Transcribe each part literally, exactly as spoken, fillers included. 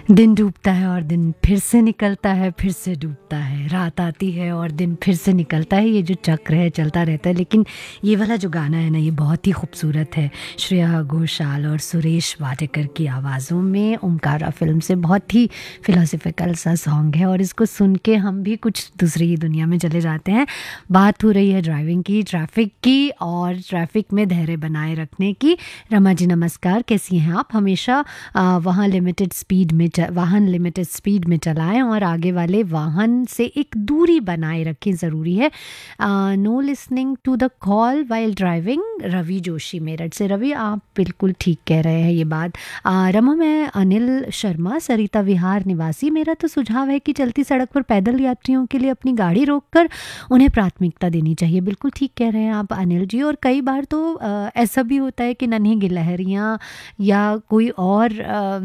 दिन डूबता है और दिन फिर से निकलता है, फिर से डूबता है, रात आती है और दिन फिर से निकलता है। ये जो चक्र है चलता रहता है। लेकिन ये वाला जो गाना है ना, ये बहुत ही खूबसूरत है। श्रेया घोषाल और सुरेश वाडेकर की आवाज़ों में ओमकारा फिल्म से बहुत ही फिलोसफिकल सा सॉन्ग है और इसको सुन के हम भी कुछ दूसरी ही दुनिया में चले जाते हैं। बात हो रही है ड्राइविंग की, ट्रैफिक की और ट्रैफिक में धैर्य बनाए रखने की। रमा जी नमस्कार, कैसी हैं आप? हमेशा आ, वहाँ लिमिटेड स्पीड में वाहन लिमिटेड स्पीड में चलाएं और आगे वाले वाहन से एक दूरी बनाए रखें, ज़रूरी है। Know listening to the call while driving, Ravi Joshi Meerut से। रवि, आप बिल्कुल ठीक कह रहे हैं ये बात। आ, रमा, मैं अनिल शर्मा, सरिता विहार निवासी। मेरा तो सुझाव है कि चलती सड़क पर पैदल यात्रियों के लिए अपनी गाड़ी रोककर उन्हें प्राथमिकता देनी चाहिए। बिल्कुल ठीक कह रहे हैं आप अनिल जी। और कई बार तो आ, ऐसा भी होता है कि नन्ही गिलहरियाँ या कोई और आ,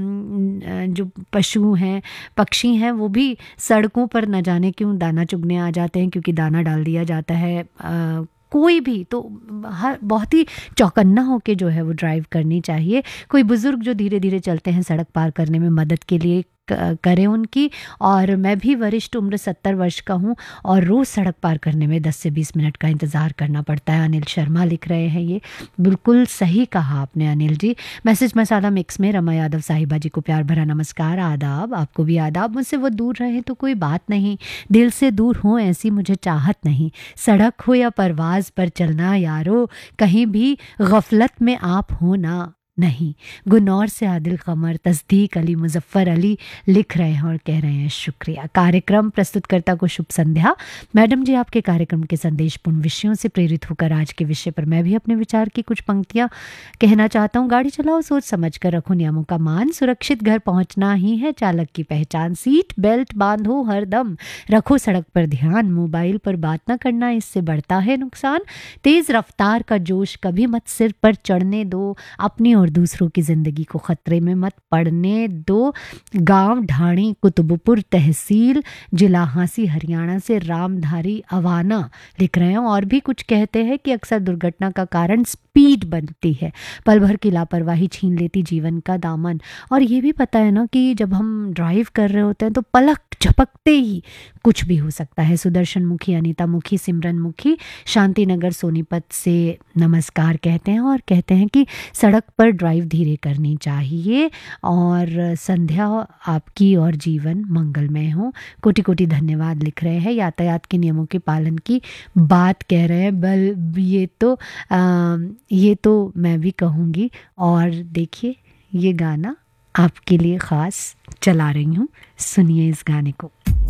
जो पशु हैं, पक्षी हैं, वो भी सड़कों पर न जाने क्यों दाना चुगने आ जाते हैं, क्योंकि दाना डाल दिया जाता है। आ, कोई भी तो हर बहुत ही चौकन्ना होके जो है वो ड्राइव करनी चाहिए। कोई बुज़ुर्ग जो धीरे धीरे चलते हैं सड़क पार करने में मदद के लिए करें उनकी। और मैं भी वरिष्ठ उम्र सत्तर वर्ष का हूँ और रोज़ सड़क पार करने में दस से बीस मिनट का इंतज़ार करना पड़ता है। अनिल शर्मा लिख रहे हैं, ये बिल्कुल सही कहा आपने अनिल जी। मैसेज मसाला मिक्स में रमा यादव साहिबा जी को प्यार भरा नमस्कार, आदाब। आपको भी आदाब। मुझसे वो दूर रहे तो कोई बात नहीं, दिल से दूर हो ऐसी मुझे चाहत नहीं। सड़क हो या परवाज़ पर चलना यारो, कहीं भी गफलत में आप हो ना नहीं। गुनौर से आदिल कमर, तस्दीक अली, मुजफ्फर अली लिख रहे हैं और कह रहे हैं शुक्रिया। कार्यक्रम प्रस्तुतकर्ता को शुभ संध्या। मैडम जी, आपके कार्यक्रम के संदेशपूर्ण विषयों से प्रेरित होकर आज के विषय पर मैं भी अपने विचार की कुछ पंक्तियां कहना चाहता हूँ। गाड़ी चलाओ सोच समझ कर, रखो नियमों का मान, सुरक्षित घर पहुँचना ही है चालक की पहचान। सीट बेल्ट बांधो हरदम, रखो सड़क पर ध्यान, मोबाइल पर बात न करना, इससे बढ़ता है नुकसान। तेज रफ्तार का जोश कभी मत सिर पर चढ़ने दो, अपनी और दूसरों की जिंदगी को खतरे में मत पड़ने दो। गांव ढाणी, कुतुबपुर तहसील, जिला हांसी, हरियाणा से रामधारी अवाना लिख रहे हैं और भी कुछ कहते हैं कि अक्सर दुर्घटना का कारण स्पीड बनती है, पल भर की लापरवाही छीन लेती जीवन का दामन। और ये भी पता है ना कि जब हम ड्राइव कर रहे होते हैं तो पलक झपकते ही कुछ भी हो सकता है। सुदर्शन मुखी, अनीता मुखी, सिमरन मुखी शांतिनगर सोनीपत से नमस्कार कहते हैं और कहते हैं कि सड़क पर ड्राइव धीरे करनी चाहिए और संध्या आपकी और जीवन मंगलमय हो। कोटि कोटि धन्यवाद लिख रहे हैं। यातायात के नियमों के पालन की बात कह रहे हैं, बल ये तो आ, ये तो मैं भी कहूँगी। और देखिए, ये गाना आपके लिए ख़ास चला रही हूँ, सुनिए इस गाने को।